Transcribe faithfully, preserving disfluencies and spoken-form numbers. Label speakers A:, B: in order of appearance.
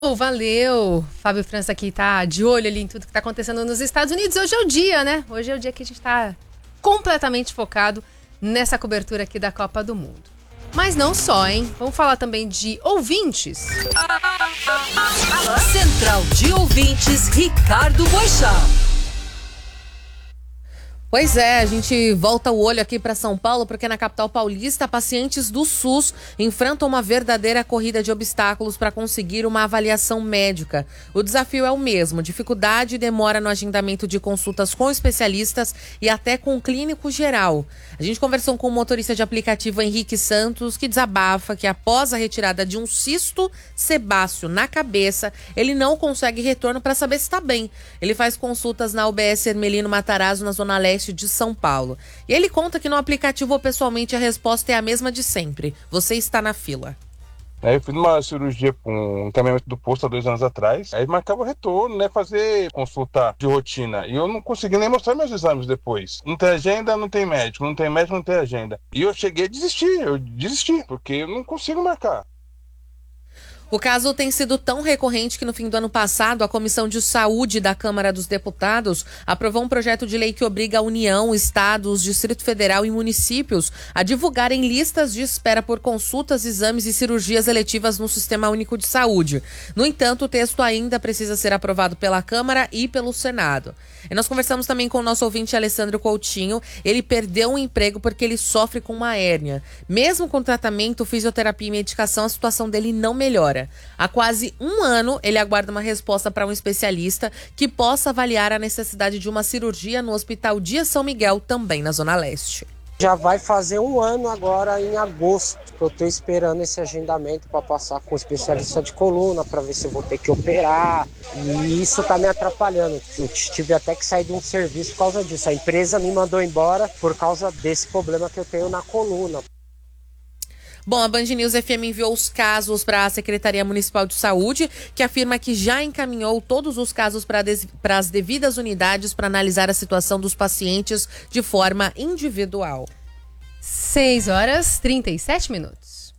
A: Oh, valeu! Fábio França aqui tá de olho ali em tudo que tá acontecendo nos Estados Unidos. Hoje é o dia, né? Hoje é o dia que a gente tá completamente focado nessa cobertura aqui da Copa do Mundo. Mas não só, hein? Vamos falar também de ouvintes.
B: Central de Ouvintes, Ricardo Boixá.
C: Pois é, a gente volta o olho aqui para São Paulo, porque na capital paulista, pacientes do SUS enfrentam uma verdadeira corrida de obstáculos para conseguir uma avaliação médica. O desafio é o mesmo, dificuldade e demora no agendamento de consultas com especialistas e até com o clínico geral. A gente conversou com o motorista de aplicativo Henrique Santos, que desabafa que após a retirada de um cisto sebáceo na cabeça, ele não consegue retorno para saber se está bem. Ele faz consultas na U B S Hermelino Matarazzo, na Zona Leste de São Paulo. E ele conta que no aplicativo ou pessoalmente a resposta é a mesma de sempre. Você está na fila.
D: Aí eu fiz uma cirurgia com um encaminhamento do posto há dois anos atrás. Aí marcava retorno, né? Fazer consulta de rotina. E eu não consegui nem mostrar meus exames depois. Não tem agenda, não tem médico. Não tem médico, não tem agenda. E eu cheguei a desistir. Eu desisti, porque eu não consigo marcar.
C: O caso tem sido tão recorrente que no fim do ano passado, a Comissão de Saúde da Câmara dos Deputados aprovou um projeto de lei que obriga a União, Estados, Distrito Federal e municípios a divulgarem listas de espera por consultas, exames e cirurgias eletivas no Sistema Único de Saúde. No entanto, o texto ainda precisa ser aprovado pela Câmara e pelo Senado. E nós conversamos também com o nosso ouvinte Alessandro Coutinho. Ele perdeu um emprego porque ele sofre com uma hérnia. Mesmo com tratamento, fisioterapia e medicação, a situação dele não melhora. Há quase um ano, ele aguarda uma resposta para um especialista que possa avaliar a necessidade de uma cirurgia no Hospital Dia São Miguel, também na Zona Leste.
E: Já vai fazer um ano agora em agosto que eu estou esperando esse agendamento para passar com o especialista de coluna para ver se eu vou ter que operar. E isso está me atrapalhando. Eu tive até que sair de um serviço por causa disso. A empresa me mandou embora por causa desse problema que eu tenho na coluna.
C: Bom, a Band News F M enviou os casos para a Secretaria Municipal de Saúde, que afirma que já encaminhou todos os casos para des... as devidas unidades para analisar a situação dos pacientes de forma individual.
A: seis horas e trinta e sete minutos.